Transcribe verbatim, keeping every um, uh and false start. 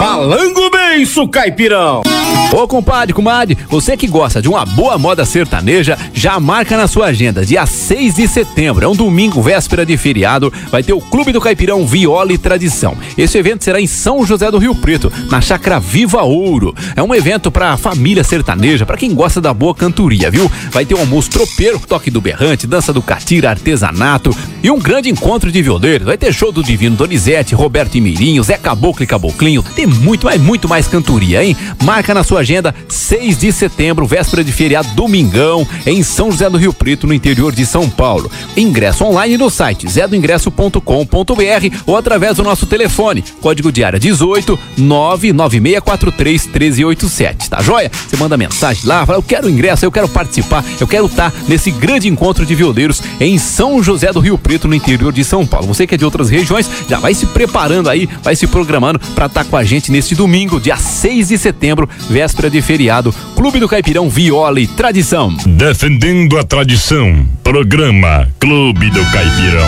Malango Benço, caipirão. Ô compadre, comadre, você que gosta de uma boa moda sertaneja, já marca na sua agenda, dia seis de setembro, é um domingo, véspera de feriado, vai ter o Clube do Caipirão Viola e Tradição. Esse evento será em São José do Rio Preto, na Chácara Viva Ouro. É um evento pra família sertaneja, pra quem gosta da boa cantoria, viu? Vai ter um almoço tropeiro, toque do berrante, dança do catira, artesanato e um grande encontro de violeiros. Vai ter show do Divino Donizete, Roberto e Mirinho, Zé Caboclo e Caboclinho, tem muito, mas muito mais cantoria, hein? Marca na sua agenda, seis de setembro, véspera de feriado, domingão, em São José do Rio Preto, no interior de São Paulo. Ingresso online no site zé do ingresso ponto com ponto br ou através do nosso telefone, código de área dezoito, nove nove seis quatro três, um três oito sete, tá joia? Você manda mensagem lá, fala, eu quero ingresso, eu quero participar, eu quero estar nesse grande encontro de violeiros em São José do Rio Preto, no interior de São Paulo. Você que é de outras regiões, já vai se preparando aí, vai se programando para estar com a gente neste domingo, dia seis de setembro, véspera de feriado, Clube do Caipirão Viola e Tradição. Defendendo a tradição, programa Clube do Caipirão.